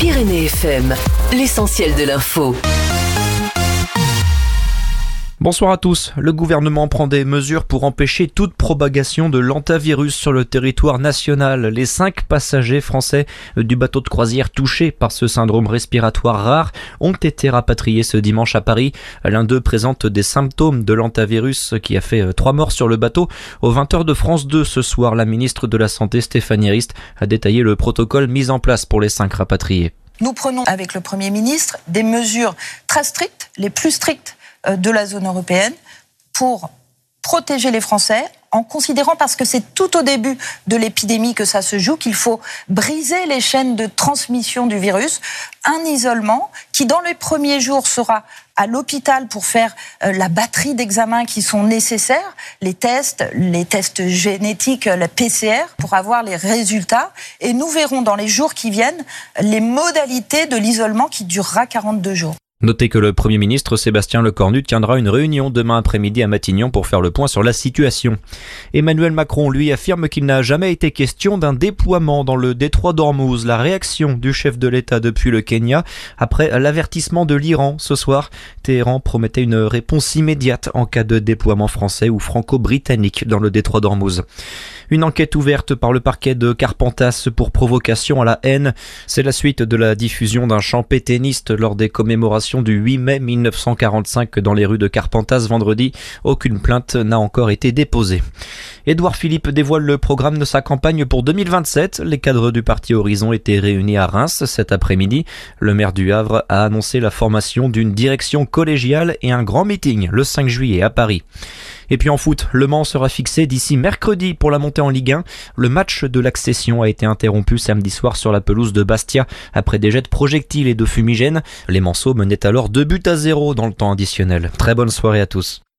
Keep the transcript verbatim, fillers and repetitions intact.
Pyrénées F M, l'essentiel de l'info. Bonsoir à tous. Le gouvernement prend des mesures pour empêcher toute propagation de l'hantavirus sur le territoire national. Les cinq passagers français du bateau de croisière touchés par ce syndrome respiratoire rare ont été rapatriés ce dimanche à Paris. L'un d'eux présente des symptômes de l'hantavirus qui a fait trois morts sur le bateau. Aux vingt heures de France deux ce soir, la ministre de la Santé Stéphanie Rist a détaillé le protocole mis en place pour les cinq rapatriés. Nous prenons avec le Premier ministre des mesures très strictes, les plus strictes de la zone européenne, pour protéger les Français, en considérant, parce que c'est tout au début de l'épidémie que ça se joue, qu'il faut briser les chaînes de transmission du virus. Un isolement qui, dans les premiers jours, sera à l'hôpital pour faire la batterie d'examens qui sont nécessaires, les tests, les tests génétiques, la P C R, pour avoir les résultats. Et nous verrons dans les jours qui viennent les modalités de l'isolement qui durera quarante-deux jours. Notez que le Premier ministre Sébastien Lecornu tiendra une réunion demain après-midi à Matignon pour faire le point sur la situation. Emmanuel Macron, lui, affirme qu'il n'a jamais été question d'un déploiement dans le détroit d'Ormuz. La réaction du chef de l'État depuis le Kenya après l'avertissement de l'Iran ce soir. Téhéran promettait une réponse immédiate en cas de déploiement français ou franco-britannique dans le détroit d'Ormuz. Une enquête ouverte par le parquet de Carpentas pour provocation à la haine. C'est la suite de la diffusion d'un chant pétainiste lors des commémorations du huit mai mille neuf cent quarante-cinq dans les rues de Carpentas vendredi. Aucune plainte n'a encore été déposée. Édouard Philippe dévoile le programme de sa campagne pour deux mille vingt-sept. Les cadres du parti Horizon étaient réunis à Reims cet après-midi. Le maire du Havre a annoncé la formation d'une direction collégiale et un grand meeting le cinq juillet à Paris. Et puis en foot, Le Mans sera fixé d'ici mercredi pour la montée en Ligue un. Le match de l'accession a été interrompu samedi soir sur la pelouse de Bastia après des jets de projectiles et de fumigènes. Les Manceaux menaient alors deux buts à zéro dans le temps additionnel. Très bonne soirée à tous.